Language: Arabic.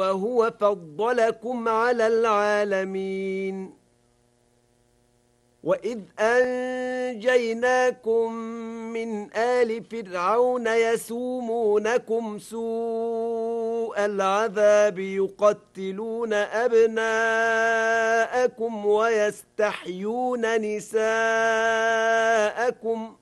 وهو فضلكم على العالمين وإذ أنجيناكم من آل فرعون يسومونكم سوء العذاب يقتلون أبناءكم ويستحيون نساءكم